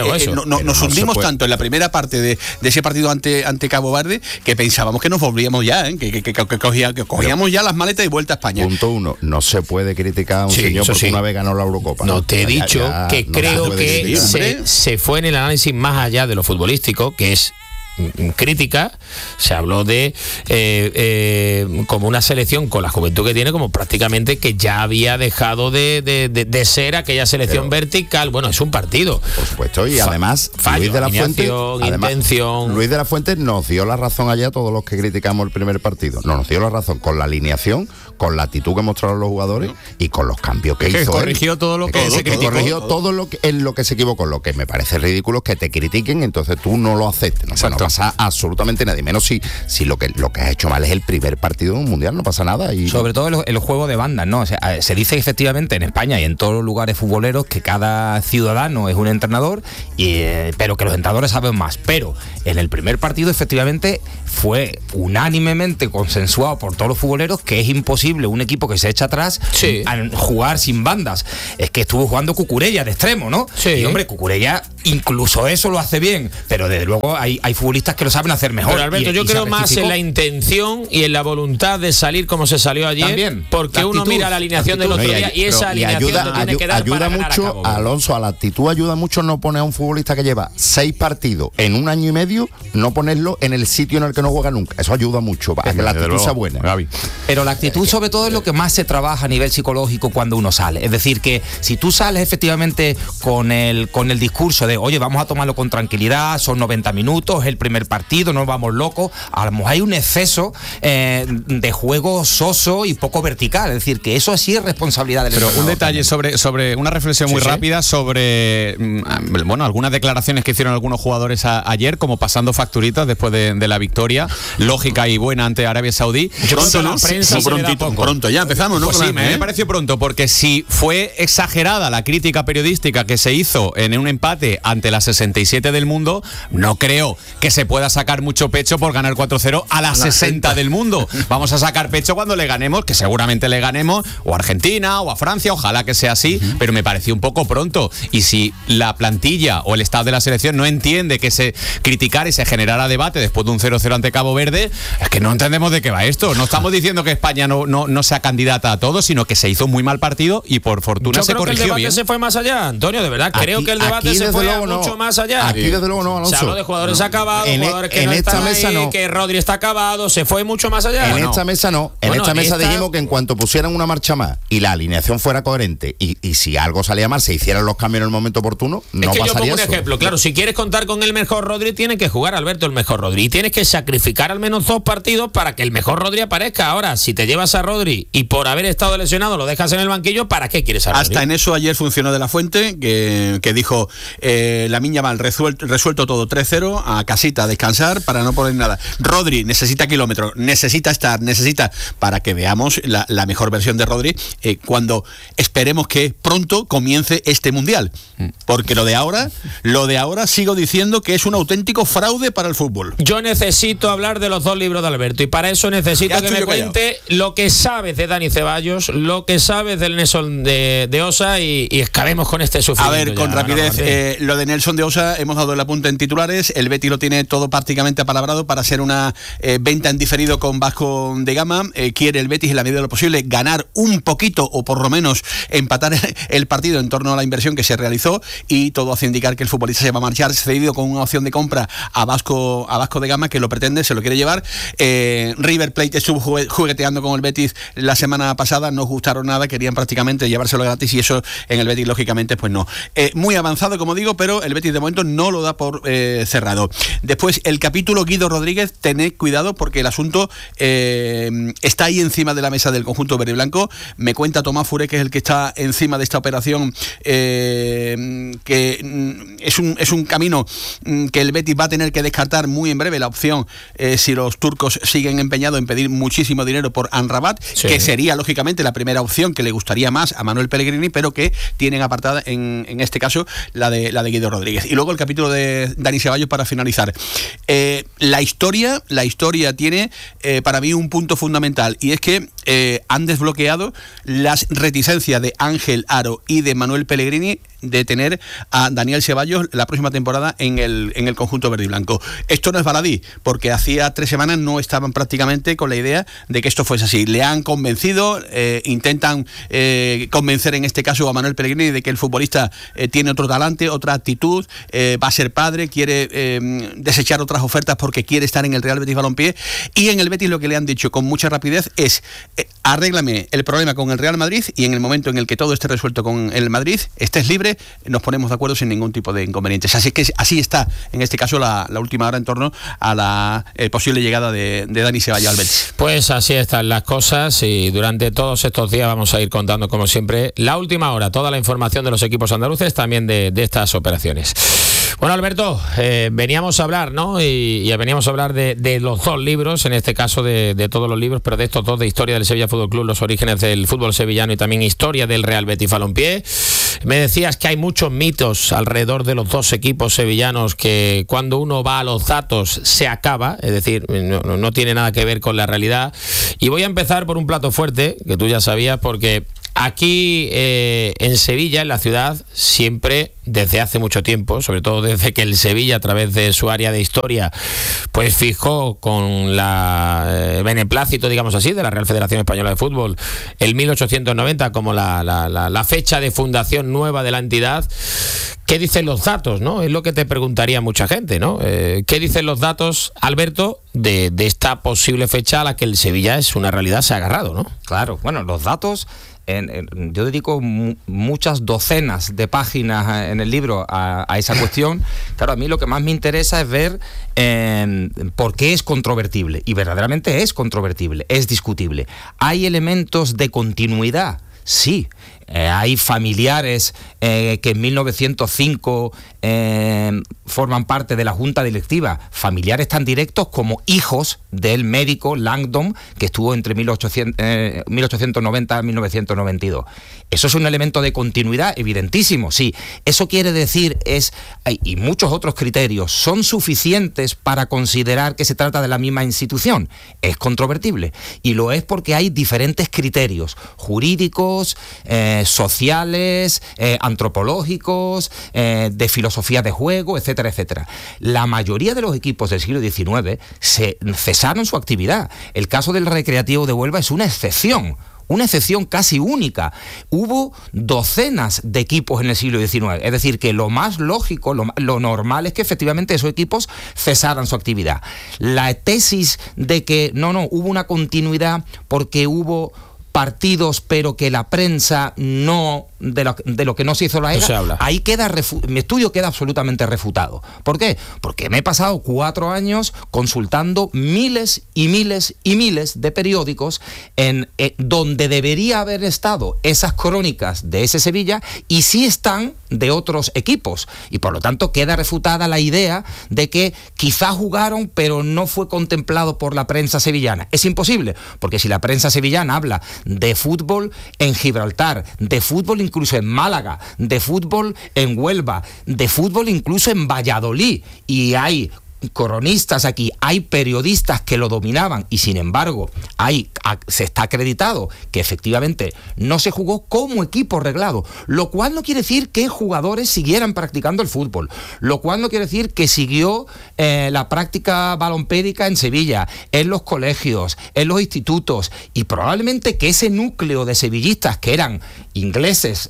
la primera parte de ese partido ante Cabo Verde, que pensábamos que nos volvíamos ya, que cogíamos ya las maletas y vuelta a España. Punto 1, no se puede criticar a un señor porque una vez ganó la Eurocopa. No te he dicho que creo que se fue en el análisis más allá de lo futbolístico, que es crítica. Se habló de como una selección con la juventud que tiene, como prácticamente que ya había dejado de ser aquella selección vertical. Bueno, es un partido, por supuesto, y además Luis de la Fuente nos dio la razón allá a todos los que criticamos el primer partido. Nos dio la razón con la alineación, con la actitud que mostraron los jugadores y con los cambios que hizo. Corrigió todo lo que se criticó. Corrigió todo en lo que se equivocó. Lo que me parece ridículo es que te critiquen, entonces tú no lo aceptes. Bueno, retrasar absolutamente nadie, menos si lo que has hecho mal es el primer partido de un mundial, no pasa nada. Y sobre todo el juego de bandas, ¿no? O sea, se dice efectivamente en España y en todos los lugares futboleros que cada ciudadano es un entrenador, pero que los entrenadores saben más. Pero en el primer partido efectivamente fue unánimemente consensuado por todos los futboleros que es imposible un equipo que se echa atrás a jugar sin bandas. Es que estuvo jugando Cucurella de extremo, ¿no? Sí. Y hombre, Cucurella incluso eso lo hace bien, pero desde luego hay futbolistas que lo saben hacer mejor. Pero Alberto, yo creo más en la intención y en la voluntad de salir como se salió ayer. También, porque uno mira la alineación del otro día y esa alineación te tiene que dar ayuda para mucho, Alonso, a la actitud ayuda mucho no poner a un futbolista que lleva 6 partidos en un año y medio, no ponerlo en el sitio en el que no juega nunca. Eso ayuda mucho a que la actitud sea buena. Gaby. Pero la actitud sobre todo es lo que más se trabaja a nivel psicológico cuando uno sale. Es decir, que si tú sales efectivamente con el discurso de oye, vamos a tomarlo con tranquilidad, son 90 minutos, es el primer partido, no vamos locos, a lo mejor hay un exceso de juego soso y poco vertical. Es decir, que eso sí es responsabilidad del entrenador. Pero un detalle sobre una reflexión muy rápida sobre algunas declaraciones que hicieron algunos jugadores ayer, como pasando facturitas después de la victoria lógica y buena ante Arabia Saudí. Pronto, ¿no? Pronto, ya empezamos, ¿no? Pues sí, me pareció pronto, porque si fue exagerada la crítica periodística que se hizo en un empate ante la 67 del mundo, no creo que se pueda sacar mucho pecho por ganar 4-0 a la 60 del mundo. Vamos a sacar pecho cuando le ganemos, que seguramente le ganemos, o a Argentina o a Francia, ojalá que sea así, pero me pareció un poco pronto. Y si la plantilla o el estado de la selección no entiende que se criticara y se generara debate después de un 0-0 ante Cabo Verde, es que no entendemos de qué va esto. No estamos diciendo que España no sea candidata a todo, sino que se hizo un muy mal partido y por fortuna se corrigió bien. Yo creo que el debate se fue más allá, Antonio, de verdad. Creo que el debate se fue mucho más allá. Aquí desde luego no, Alonso. Se habló de jugadores acabados, jugadores que no están ahí, que Rodri está acabado, se fue mucho más allá. En esta mesa no. En esta mesa dijimos que en cuanto pusieran una marcha más y la alineación fuera coherente y si algo salía mal, se hicieran los cambios en el momento oportuno, no pasaría eso. Yo pongo un ejemplo, claro, si quieres contar con el mejor Rodri, tienes que jugar, Alberto, el mejor Rodri. Y tienes que sacrificar al menos 2 partidos para que el mejor Rodri aparezca. Ahora, si te llevas a Rodri y por haber estado lesionado lo dejas en el banquillo, ¿para qué quieres a Rodri? Hasta en eso ayer funcionó De La Fuente, que dijo, Lamine Yamal resuelto todo 3-0, a casita, a descansar, para no poner nada. Rodri necesita kilómetros, necesita para que veamos la mejor versión de Rodri cuando esperemos que pronto comience este mundial. Porque lo de ahora sigo diciendo que es un auténtico fraude para el fútbol. Yo necesito hablar de los 2 libros de Alberto y para eso necesito que me cuente lo que sabes de Dani Ceballos, lo que sabes del Nelson de Osa y acabemos con este sufrimiento. A ver, con rapidez, lo de Nelson de Osa hemos dado el apunte en titulares, el Betis lo tiene todo prácticamente apalabrado para hacer una venta en diferido con Vasco de Gama. Quiere el Betis en la medida de lo posible ganar un poquito o por lo menos empatar el partido en torno a la inversión que se realizó y todo hace indicar que el futbolista se va a marchar cedido con una opción de compra a Vasco de Gama, que lo pretende, se lo quiere llevar. River Plate estuvo jugueteando con el Betis la semana pasada, no gustaron nada, querían prácticamente llevárselo gratis y eso en el Betis lógicamente pues no. Muy avanzado, como digo, pero el Betis de momento no lo da por cerrado. Después el capítulo Guido Rodríguez, tened cuidado porque el asunto está ahí encima de la mesa del conjunto verde y blanco. Me cuenta Tomás Furé, que es el que está encima de esta operación, que es un camino que el Betis va a tener que descartar muy en breve la opción si los turcos siguen empeñados en pedir muchísimo dinero por Amrabat, que sería lógicamente la primera opción que le gustaría más a Manuel Pellegrini, pero que tienen apartada en este caso la de Guido Rodríguez. Y luego el capítulo de Dani Ceballos para finalizar. La historia tiene para mí un punto fundamental y es que han desbloqueado las reticencias de Ángel Aro y de Manuel Pellegrini de tener a Daniel Ceballos la próxima temporada en el conjunto verde y blanco. Esto no es baladí, porque hacía 3 semanas no estaban prácticamente con la idea de que esto fuese así. Le han convencido, intentan convencer en este caso a Manuel Pellegrini de que el futbolista tiene otro talante, otra actitud, va a ser padre, quiere desechar otras ofertas porque quiere estar en el Real Betis Balompié, y en el Betis lo que le han dicho con mucha rapidez es arréglame el problema con el Real Madrid y en el momento en el que todo esté resuelto con el Madrid, estés libre, nos ponemos de acuerdo sin ningún tipo de inconvenientes. Así que así está en este caso la última hora en torno a la posible llegada de Dani Ceballos al Betis. Pues así están las cosas y durante todos estos días vamos a ir contando como siempre la última hora, toda la información de los equipos andaluces, también de estas operaciones. Bueno, Alberto, veníamos a hablar, ¿no? Y veníamos a hablar de los dos libros, en este caso de todos los libros, pero de estos dos, de historia del Sevilla Fútbol Club, los orígenes del fútbol sevillano y también historia del Real Betis Balompié. Me decías que hay muchos mitos alrededor de los dos equipos sevillanos, que cuando uno va a los datos se acaba, es decir, no tiene nada que ver con la realidad. Y voy a empezar por un plato fuerte, que tú ya sabías, porque aquí en Sevilla, en la ciudad, siempre, desde hace mucho tiempo, sobre todo desde que el Sevilla, a través de su área de historia, pues fijó con la beneplácito, digamos así, de la Real Federación Española de Fútbol, el 1890 como la fecha de fundación nueva de la entidad. ¿Qué dicen los datos, no? Es lo que te preguntaría mucha gente, ¿no? ¿Qué dicen los datos, Alberto, de esta posible fecha a la que el Sevilla es una realidad, se ha agarrado, ¿no? Claro, bueno, los datos... yo dedico muchas docenas de páginas en el libro a esa cuestión. Claro, a mí lo que más me interesa es ver por qué es controvertible. Y verdaderamente es controvertible, es discutible. ¿Hay elementos de continuidad? Sí. Hay familiares que en 1905 forman parte de la junta directiva, familiares tan directos como hijos del médico Langdon, que estuvo entre 1890 y 1992. Eso es un elemento de continuidad evidentísimo, sí. Eso quiere decir, y muchos otros criterios, ¿son suficientes para considerar que se trata de la misma institución? Es controvertible. Y lo es porque hay diferentes criterios jurídicos, sociales, antropológicos, de filosofía de juego, etcétera, etcétera. La mayoría de los equipos del siglo XIX cesaron su actividad. El caso del Recreativo de Huelva es una excepción casi única. Hubo docenas de equipos en el siglo XIX, es decir, que lo más lógico, lo normal es que efectivamente esos equipos cesaran su actividad. La tesis de que no, hubo una continuidad porque hubo partidos, pero que la prensa no, de lo que no se hizo la EGA, no ahí mi estudio queda absolutamente refutado. ¿Por qué? Porque me he pasado 4 años consultando miles y miles y miles de periódicos en donde debería haber estado esas crónicas de ese Sevilla, y sí están de otros equipos, y por lo tanto queda refutada la idea de que quizá jugaron pero no fue contemplado por la prensa sevillana. Es imposible, porque si la prensa sevillana habla de fútbol en Gibraltar, de fútbol incluso en Málaga, de fútbol en Huelva, de fútbol incluso en Valladolid, y hay cronistas aquí, hay periodistas que lo dominaban, y sin embargo se está acreditado que efectivamente no se jugó como equipo reglado, lo cual no quiere decir que jugadores siguieran practicando el fútbol, lo cual no quiere decir que siguió la práctica balompédica en Sevilla, en los colegios, en los institutos, y probablemente que ese núcleo de sevillistas que eran ingleses,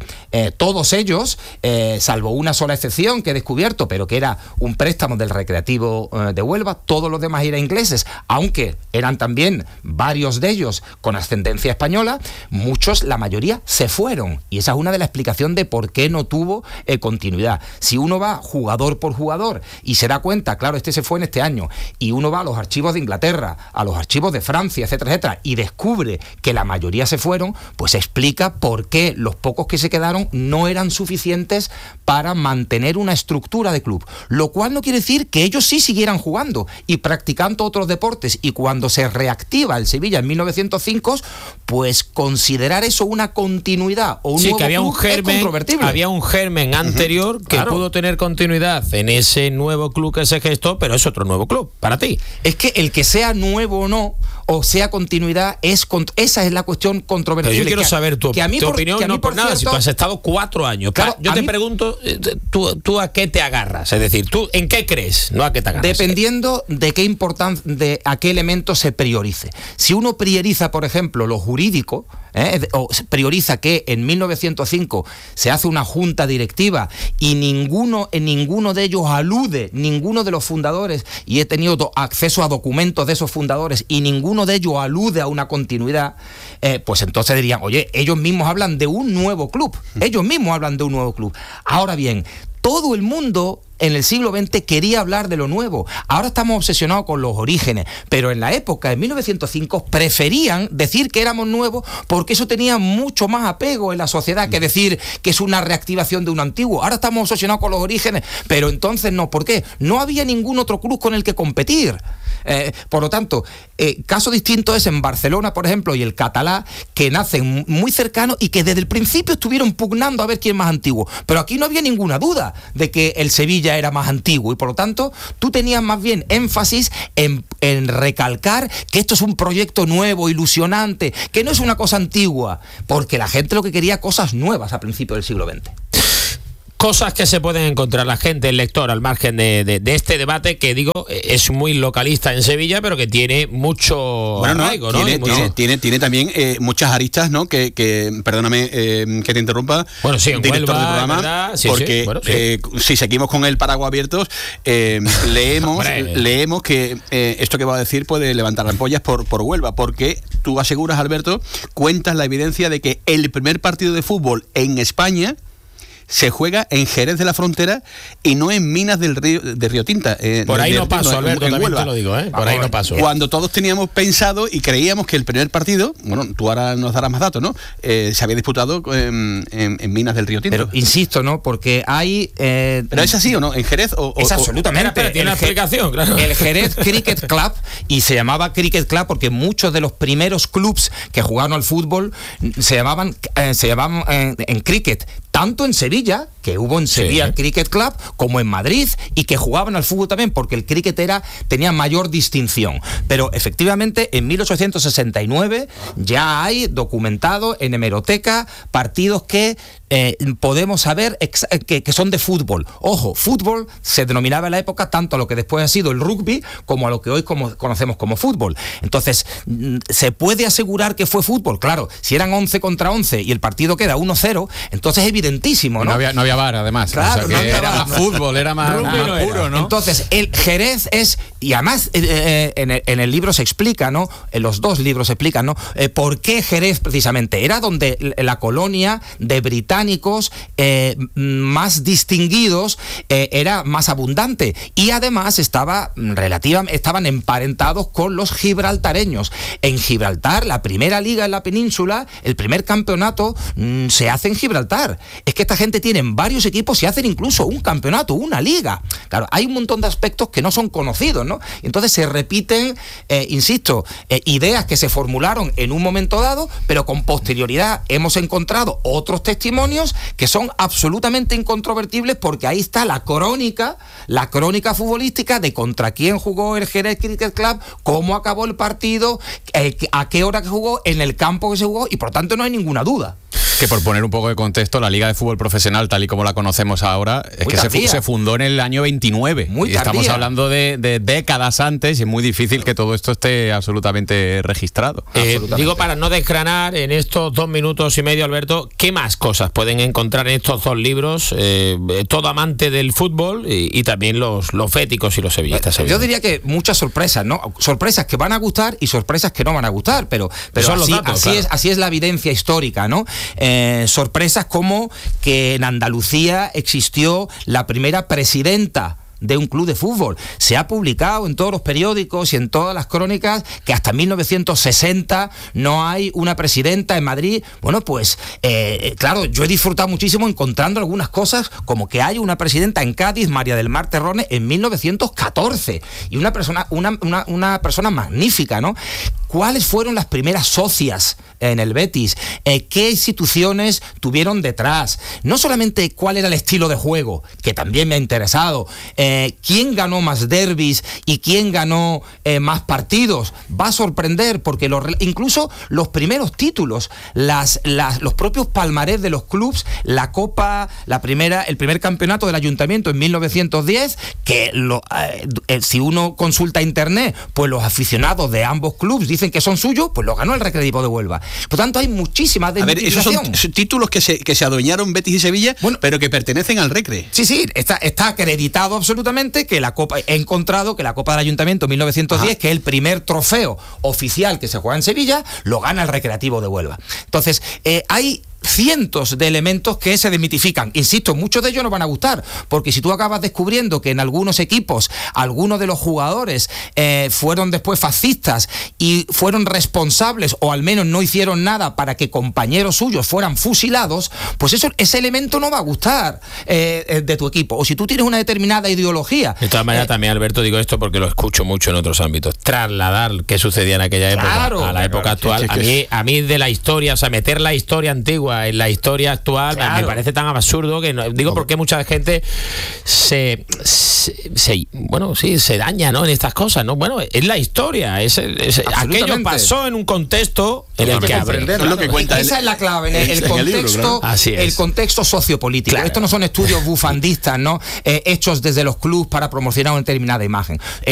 todos ellos, salvo una sola excepción que he descubierto, pero que era un préstamo del Recreativo de Huelva, todos los demás eran ingleses, aunque eran también varios de ellos con ascendencia española. Muchos, la mayoría, se fueron, y esa es una de las explicaciones de por qué no tuvo continuidad. Si uno va jugador por jugador y se da cuenta, claro, este se fue en este año, y uno va a los archivos de Inglaterra, a los archivos de Francia, etcétera, etcétera, y descubre que la mayoría se fueron, pues explica por qué los pocos que se quedaron no eran suficientes para mantener una estructura de club, lo cual no quiere decir que ellos sí siguieran jugando y practicando otros deportes, y cuando se reactiva el Sevilla en 1905, pues considerar eso una continuidad o un nuevo que había club un germen, es controvertible. Había un germen anterior que pudo tener continuidad en ese nuevo club que se gestó, pero es otro nuevo club, para ti. Es que el que sea nuevo o no, o sea continuidad, esa es la cuestión controvertible. Pero yo quiero saber tu opinión, no por nada, si tú has estado 4 años. Claro, yo te pregunto, ¿tú a qué te agarras? Es decir, ¿tú en qué crees? No a qué te agarras. Dependiendo de qué a qué elemento se priorice. Si uno prioriza, por ejemplo, lo jurídico, o prioriza que en 1905 se hace una junta directiva y en ninguno de ellos alude, ninguno de los fundadores, y he tenido acceso a documentos de esos fundadores, y ninguno de ellos alude a una continuidad, pues entonces dirían, oye, ellos mismos hablan de un nuevo club. Ahora bien, todo el mundo en el siglo XX quería hablar de lo nuevo. Ahora estamos obsesionados con los orígenes, pero en la época de 1905 preferían decir que éramos nuevos porque eso tenía mucho más apego en la sociedad que decir que es una reactivación de un antiguo. Ahora estamos obsesionados con los orígenes, pero entonces no. ¿Por qué? No había ningún otro club con el que competir. Por lo tanto, caso distinto es en Barcelona, por ejemplo, y el catalá, que nacen muy cercanos y que desde el principio estuvieron pugnando a ver quién es más antiguo. Pero aquí no había ninguna duda de que el Sevilla era más antiguo y por lo tanto tú tenías más bien énfasis en recalcar que esto es un proyecto nuevo, ilusionante, que no es una cosa antigua, porque la gente lo que quería cosas nuevas a principios del siglo XX. Cosas que se pueden encontrar la gente, el lector, al margen de este debate que, digo, es muy localista en Sevilla, pero que tiene mucho arraigo, ¿no? Tiene también muchas aristas, ¿no? Que perdóname que te interrumpa, bueno, sí, en director Huelva, del programa, ¿verdad? Sí, porque sí. Bueno, sí. Si seguimos con el paraguas abiertos, leemos que esto que va a decir puede levantar ampollas por Huelva, porque tú aseguras, Alberto, cuentas la evidencia de que el primer partido de fútbol en España se juega en Jerez de la Frontera y no en Minas del Río, de Río Tinta. Por ahí no paso, Alberto, también Huelva. Te lo digo, por ahí no paso. Cuando todos teníamos pensado y creíamos que el primer partido, bueno, tú ahora nos darás más datos, ¿no? Se había disputado en Minas del Río Tinto. Pero insisto, ¿no? Porque hay... ¿Pero es así o no? ¿En Jerez o...? Es absolutamente. Pero tiene una explicación, claro. El Jerez Cricket Club, y se llamaba Cricket Club porque muchos de los primeros clubs que jugaron al fútbol se llamaban en cricket, tanto en Sevilla, que hubo en Sevilla el Cricket Club, como en Madrid, y que jugaban al fútbol también, porque el cricket tenía mayor distinción. Pero efectivamente, en 1869 ya hay documentado en hemeroteca partidos que podemos saber que son de fútbol. Ojo, fútbol se denominaba en la época tanto a lo que después ha sido el rugby como a lo que hoy conocemos como fútbol. Entonces, ¿se puede asegurar que fue fútbol? Claro, si eran 11 contra 11 y el partido queda 1-0, entonces es evidentísimo, ¿no? No había VAR, además. Claro, o sea, que era más fútbol, era más puro, ¿no? Entonces, el Jerez es, y además en el libro se explica, ¿no? En los dos libros se explican, ¿no? ¿Por qué Jerez precisamente? Era donde la colonia de británicos más distinguidos era más abundante y además estaban emparentados con los gibraltareños. En Gibraltar, la primera liga en la península, el primer campeonato se hace en Gibraltar. Es que esta gente tiene varios equipos y hacen incluso un campeonato, una liga. Claro, hay un montón de aspectos que no son conocidos, ¿no? Entonces se repiten, ideas que se formularon en un momento dado, pero con posterioridad hemos encontrado otros testimonios que son absolutamente incontrovertibles, porque ahí está la crónica futbolística de contra quién jugó el Jerez Cricket Club, cómo acabó el partido, a qué hora que jugó, en el campo que se jugó, y por tanto no hay ninguna duda. Que por poner un poco de contexto, la Liga de Fútbol Profesional, tal y como la conocemos ahora, es que se fundó en el año 29. Y estamos hablando de décadas antes, y es muy difícil que todo esto esté absolutamente registrado. Digo, para no desgranar en estos 2 minutos y medio, Alberto, ¿qué más cosas pueden encontrar en estos 2 libros? Todo amante del fútbol y también los féticos y los sevillistas. Yo diría que muchas sorpresas, ¿no? Sorpresas que van a gustar y sorpresas que no van a gustar, pero son los datos, claro. así es la evidencia histórica, ¿no? Sorpresas como que en Andalucía existió la primera presidenta de un club de fútbol. Se ha publicado en todos los periódicos y en todas las crónicas que hasta 1960 no hay una presidenta en Madrid. Bueno, pues claro, yo he disfrutado muchísimo encontrando algunas cosas, como que hay una presidenta en Cádiz, María del Mar Terrones, en 1914, y una persona magnífica, ¿no? ¿Cuáles fueron las primeras socias en el Betis? ¿Qué instituciones tuvieron detrás? No solamente cuál era el estilo de juego, que también me ha interesado, quién ganó más derbis y quién ganó más partidos. Va a sorprender, porque incluso los primeros títulos, los propios palmarés de los clubs, la Copa, el primer campeonato del Ayuntamiento en 1910, que si uno consulta internet, pues los aficionados de ambos clubs dicen que son suyos, pues lo ganó el Recreativo de Huelva. Por tanto, hay muchísimas desmitificación. Esos son títulos que se adueñaron Betis y Sevilla, pero que pertenecen al Recre. Sí, está acreditado absolutamente que la Copa, he encontrado que la Copa del Ayuntamiento 1910, que es el primer trofeo oficial que se juega en Sevilla, lo gana el Recreativo de Huelva. Entonces, hay cientos de elementos que se desmitifican. Insisto, muchos de ellos no van a gustar, porque si tú acabas descubriendo que en algunos equipos, algunos de los jugadores fueron después fascistas y fueron responsables, o al menos no hicieron nada para que compañeros suyos fueran fusilados, pues ese elemento no va a gustar de tu equipo. O si tú tienes una determinada ideología. De todas maneras, también, Alberto, digo esto porque lo escucho mucho en otros ámbitos. Trasladar qué sucedía en aquella época a la época actual. A mí de la historia, o sea, meter la historia antigua en la historia actual me parece tan absurdo que digo porque mucha gente se daña, ¿no? En estas cosas, ¿no? Bueno, es la historia, aquello pasó en un contexto en el que aprender. Es lo que cuenta esa es la clave, el contexto sociopolítico. Claro. Esto no son estudios bufandistas, ¿no? Hechos desde los clubs para promocionar una determinada imagen.